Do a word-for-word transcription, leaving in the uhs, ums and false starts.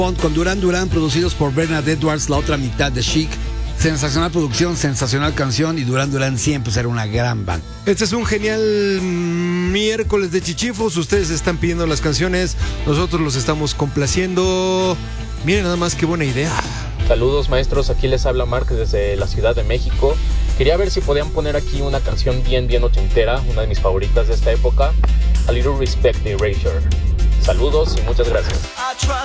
Con Duran Duran, producidos por Bernard Edwards, la otra mitad de Chic. Sensacional producción, sensacional canción, y Duran Duran siempre será una gran banda. Este es un genial miércoles de chichifos. Ustedes están pidiendo las canciones, nosotros los estamos complaciendo. Miren nada más qué buena idea. Saludos maestros, aquí les habla Mark desde la Ciudad de México. Quería ver si podían poner aquí una canción bien bien ochentera, una de mis favoritas de esta época, A Little Respect de Erasure. Saludos y muchas gracias.